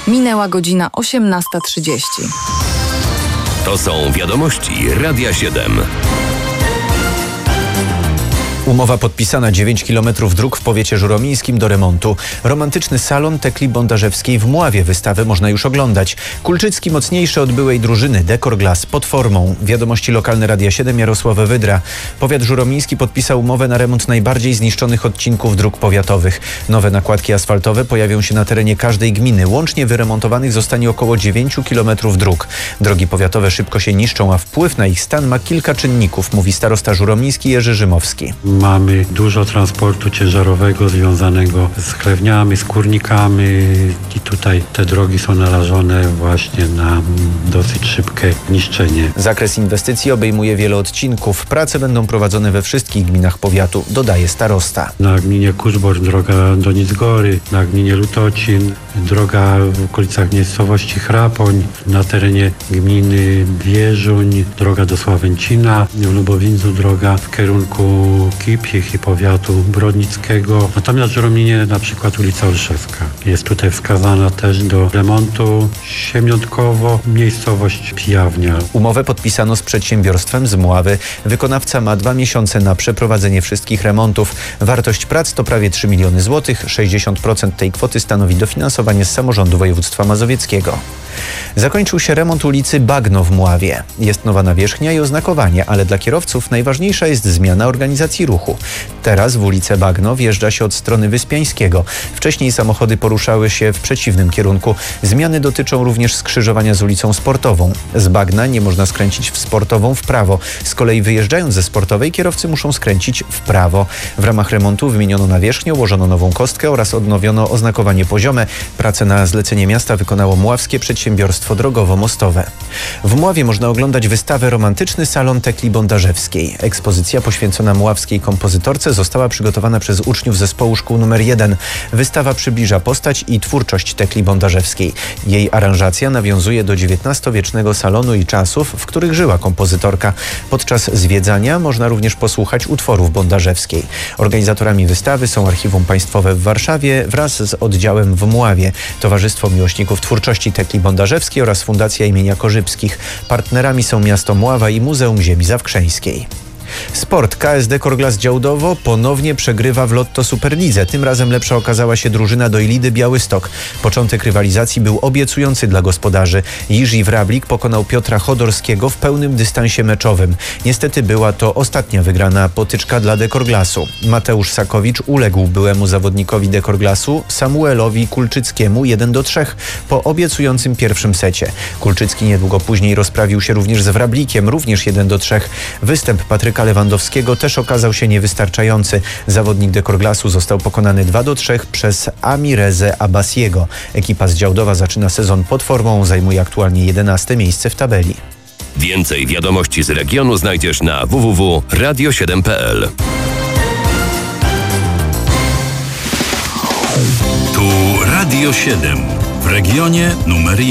Minęła godzina 18:30. To są wiadomości Radia 7. Umowa podpisana, 9 km dróg w powiecie żuromińskim do remontu. Romantyczny salon Tekli Bondarzewskiej w Mławie. Wystawę można już oglądać. Kulczycki mocniejszy od byłej drużyny. Dekor Glass pod formą. Wiadomości lokalne Radia 7, Jarosław Wydra. Powiat żuromiński podpisał umowę na remont najbardziej zniszczonych odcinków dróg powiatowych. Nowe nakładki asfaltowe pojawią się na terenie każdej gminy. Łącznie wyremontowanych zostanie około 9 km dróg. Drogi powiatowe szybko się niszczą, a wpływ na ich stan ma kilka czynników, mówi starosta żuromiński Jerzy Rzymowski. Mamy dużo transportu ciężarowego związanego z chlewniami, z kurnikami i tutaj te drogi są narażone właśnie na dosyć szybkie niszczenie. Zakres inwestycji obejmuje wiele odcinków. Prace będą prowadzone we wszystkich gminach powiatu, dodaje starosta. Na gminie Kurzborz droga do Nicgory, na gminie Lutocin, droga w okolicach miejscowości Chrapoń, na terenie gminy Wierzuń, droga do Sławęcina, w Lubowindzu droga w kierunku Kipich i powiatu brodnickiego. Natomiast w Żurominie na przykład ulica Olszewska jest tutaj wskazana też do remontu. Siemiątkowo, miejscowość Pijawnia. Umowę podpisano z przedsiębiorstwem z Mławy. Wykonawca ma 2 miesiące na przeprowadzenie wszystkich remontów. Wartość prac to prawie 3 miliony złotych. 60% tej kwoty stanowi dofinansowanie z samorządu województwa mazowieckiego. Zakończył się remont ulicy Bagno w Mławie. Jest nowa nawierzchnia i oznakowanie, ale dla kierowców najważniejsza jest zmiana organizacji ruchu. Teraz w ulicę Bagno wjeżdża się od strony Wyspiańskiego. Wcześniej samochody poruszały się w przeciwnym kierunku. Zmiany dotyczą również skrzyżowania z ulicą Sportową. Z Bagna nie można skręcić w Sportową w prawo. Z kolei wyjeżdżając ze Sportowej kierowcy muszą skręcić w prawo. W ramach remontu wymieniono nawierzchnię, ułożono nową kostkę oraz odnowiono oznakowanie poziome. Pracę na zlecenie miasta wykonało Mławskie Przedsiębiorstwo Drogowo-Mostowe. W Mławie można oglądać wystawę Romantyczny salon Tekli Bondarzewskiej. Ekspozycja poświęcona mławskiej kompozytorce została przygotowana przez uczniów zespołu szkół nr 1. Wystawa przybliża postać i twórczość Tekli Bondarzewskiej. Jej aranżacja nawiązuje do XIX-wiecznego salonu i czasów, w których żyła kompozytorka. Podczas zwiedzania można również posłuchać utworów Bondarzewskiej. Organizatorami wystawy są Archiwum Państwowe w Warszawie wraz z oddziałem w Mławie, Towarzystwo Miłośników Twórczości Tekli Bondarzewskiej oraz Fundacja imienia Korzybskich. Partnerami są miasto Mława i Muzeum Ziemi Zawkrzeńskiej. Sport. KS Dekor Glass Działdowo ponownie przegrywa w Lotto Superlidze. Tym razem lepsza okazała się drużyna Dojlidy Białystok. Początek rywalizacji był obiecujący dla gospodarzy. Jiří Wrablik pokonał Piotra Chodorskiego w pełnym dystansie meczowym. Niestety była to ostatnia wygrana potyczka dla Dekor Glassu. Mateusz Sakowicz uległ byłemu zawodnikowi Dekor Glassu, Samuelowi Kulczyckiemu 1-3 po obiecującym pierwszym secie. Kulczycki niedługo później rozprawił się również z Wrablikiem, również 1-3. Występ Patryka Lewandowskiego też okazał się niewystarczający. Zawodnik Dekor Glassu został pokonany 2-3 przez Amirezę Abbasiego. Ekipa z Działdowa zaczyna sezon pod formą, zajmuje aktualnie 11 miejsce w tabeli. Więcej wiadomości z regionu znajdziesz na www.radio7.pl. Tu Radio 7 w regionie numer 1.